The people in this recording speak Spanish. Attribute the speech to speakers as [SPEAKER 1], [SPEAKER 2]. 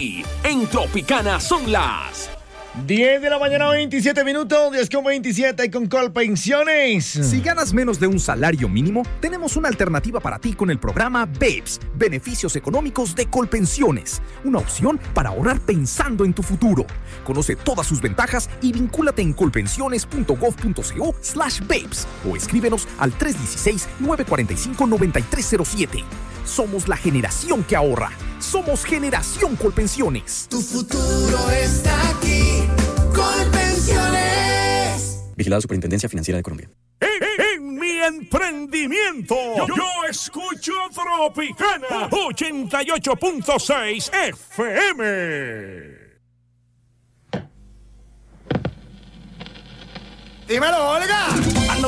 [SPEAKER 1] aquí, en Tropicana son las
[SPEAKER 2] 10 de la mañana, 27 minutos, 10:27 con Colpensiones.
[SPEAKER 3] Si ganas menos de un salario mínimo, tenemos una alternativa para ti con el programa BEPS, Beneficios Económicos de Colpensiones. Una opción para ahorrar pensando en tu futuro. Conoce todas sus ventajas y vincúlate en colpensiones.gov.co/BEPS o escríbenos al 316-945-9307. Somos la generación que ahorra. Somos Generación Colpensiones.
[SPEAKER 4] Tu futuro está aquí. Colpensiones.
[SPEAKER 5] Vigilada Superintendencia Financiera de Colombia.
[SPEAKER 6] En mi emprendimiento, yo escucho Tropicana 88.6 FM.
[SPEAKER 4] Dímelo, Olga.